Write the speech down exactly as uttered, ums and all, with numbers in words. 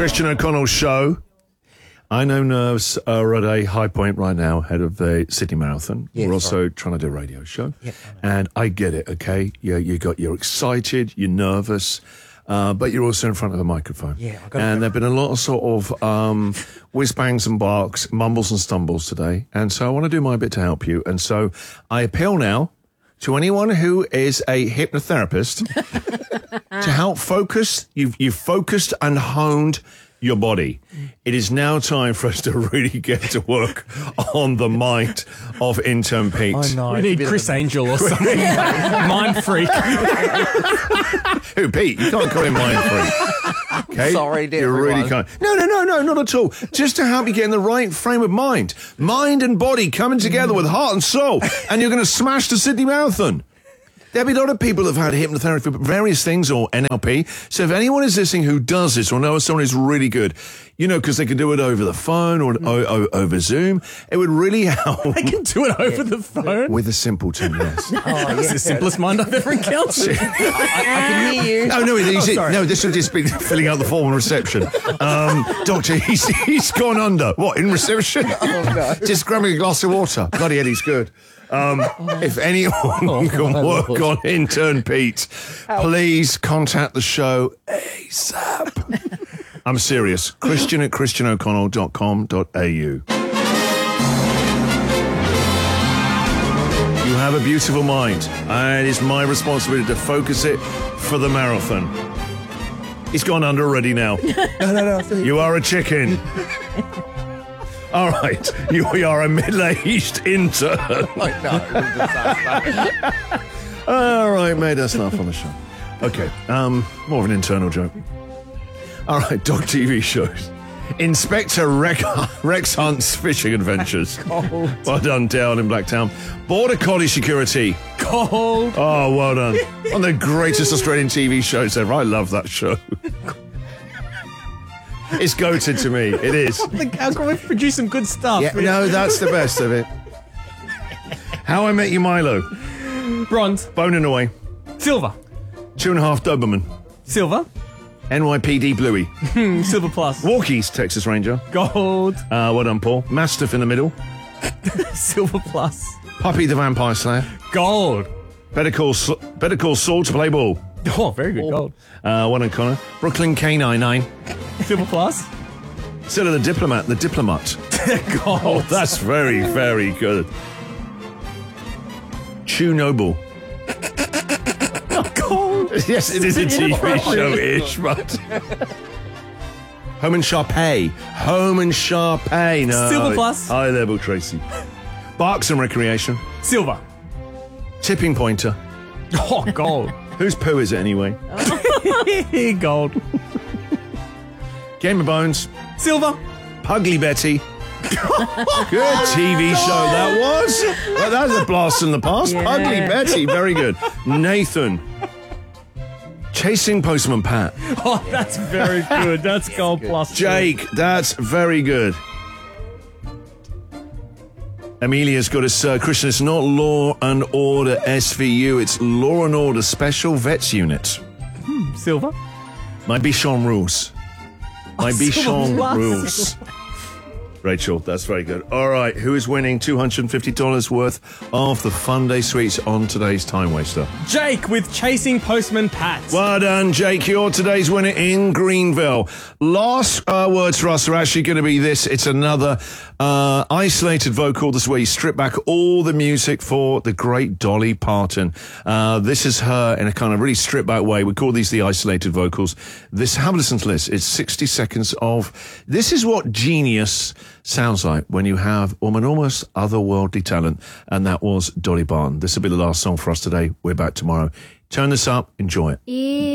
Christian O'Connell show. I know nerves are at a high point right now ahead of the Sydney Marathon. Yeah, We're also right. trying to do a radio show. Yeah. And I get it, okay? You, you got, you're excited, you're nervous, uh, but you're also in front of a microphone. Yeah, I got and it. there have been a lot of sort of um, whiz bangs and barks, mumbles and stumbles today. And so I want to do my bit to help you. And so I appeal now to anyone who is a hypnotherapist to help focus. You've, you've focused and honed your body. It is now time for us to really get to work on the mind of intern Pete. I know. We need Chris Angel or something. Mind freak. Who, Pete? You can't call him mind freak. Okay? Sorry, dear You really everyone. can't. No, no, no, no, not at all. Just to help you get in the right frame of mind. Mind and body coming together with heart and soul, and you're going to smash the Sydney Marathon. There'll be a lot of people who've had hypnotherapy for various things or N L P. So if anyone is listening who does this or knows someone who's really good, you know, because they can do it over the phone or o- o- over Zoom, it would really help. I can do it over the phone. With a simpleton, yes. Oh, yeah. That's the simplest mind I've ever encountered. I can hear you. No, no, he's, Oh, sorry. no, this will just be filling out the form in reception. Um, doctor, he's, he's gone under. What, in reception? Oh, no. Just grabbing a glass of water. Bloody hell, he's good. Um, if anyone can my work Lord. on intern Pete, please contact the show ASAP. I'm serious. Christian at christian o'connell dot com dot a u. You have a beautiful mind, and it's my responsibility to focus it for the marathon. He's gone under already now. No, no, no. You are a chicken. All right, you are a middle-aged intern. All right, mate, that's enough on the show. Okay, um, more of an internal joke. All right, dog T V shows. Inspector Rex, Rex Hunt's Fishing Adventures. Cold. Well done, Dale in Blacktown. Border Collie Security. Cold. Oh, well done. One of the greatest Australian T V shows ever. I love that show. It's goated to me. It is. How can we produce some good stuff? Yeah, no, that's the best of it. How I Met Your Milo. Bronze. Boning Away. Silver. Two and a Half Doberman. Silver. N Y P D Bluey. Silver plus. Walkies, Texas Ranger. Gold. Uh, well done, Paul. Mastiff in the middle. Silver plus. Puppy the Vampire Slayer. Gold. Better Call, Sa- Better Call Saul to play ball. Oh, very good. Gold. Uh, well done, Connor. Brooklyn K ninety-nine. Silver plus. Still the Diplomat, the Diplomat. Gold. Oh, that's very, very good. Chew Noble. Gold. Yes, it is a T V show-ish, but... Home and Sharpay. Home and Sharpay. No. Silver plus. High level, Tracy. Barks and Recreation. Silver. Tipping Pointer. Oh, gold. Whose poo is it anyway? Gold. Game of Bones. Silver. Pugly Betty. Good T V show that was. Well, that was a blast from the past. Yeah. Pugly Betty, very good. Nathan. Chasing Postman Pat. Oh, that's very good. That's gold plus. Jake, that's very good. Amelia's got us, uh, Christian, it's not Law and Order S V U, it's Law and Order Special Vets Unit. Silver. My Bichon rules. My Silver Bichon plus. rules. Rachel, that's very good. All right, who is winning two hundred fifty dollars worth of the Fun Day Sweets on today's Time Waster? Jake with Chasing Postman Pat. Well done, Jake. You're today's winner in Greenville. Last uh, words for us are actually going to be this. It's another uh, isolated vocal. This is where you strip back all the music for the great Dolly Parton. Uh, this is her in a kind of really stripped back way. We call these the isolated vocals. This, have a listen to this. It's sixty seconds of, this is what genius sounds like when you have um, an almost otherworldly talent, and that was Dolly Parton. This will be the last song for us today. We're back tomorrow. Turn this up, enjoy it.